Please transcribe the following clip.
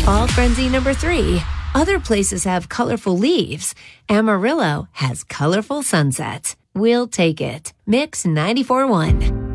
Fall frenzy number 3. Other places have colorful leaves. Amarillo has colorful sunsets. We'll take it. Mix 94.1.